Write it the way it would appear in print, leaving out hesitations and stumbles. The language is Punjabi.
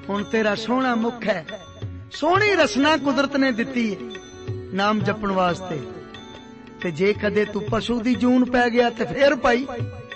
ਹੁਣ ਤੇਰਾ ਸੋਹਣਾ ਮੁਖ ਹੈ, ਸੋਹਣੀ ਰਸਨਾ ਕੁਦਰਤ ਨੇ ਦਿੱਤੀ ਹੈ ਨਾਮ ਜਪਣ ਵਾਸਤੇ। ਤੇ ਜੇ ਕਦੇ ਤੂੰ ਪਸ਼ੂ ਦੀ ਜੂਨ ਪੈ ਗਿਆ ਤੇ ਫੇਰ ਭਾਈ